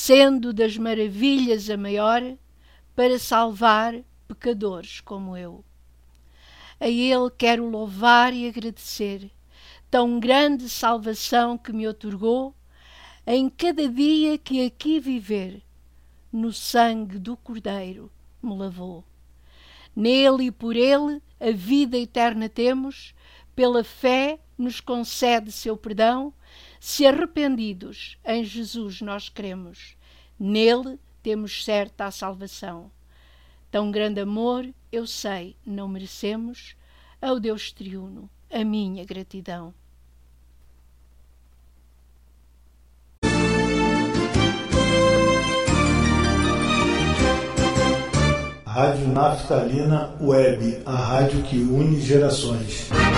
sendo das maravilhas a maior, para salvar pecadores como eu. A Ele quero louvar e agradecer, tão grande salvação que me outorgou, em cada dia que aqui viver, no sangue do Cordeiro me lavou. Nele e por Ele a vida eterna temos, pela fé nos concede seu perdão, se arrependidos em Jesus nós cremos, nele temos certa a salvação. Tão grande amor, eu sei, não merecemos, ao Deus triuno, a minha gratidão. Rádio Naftalina Web, a rádio que une gerações.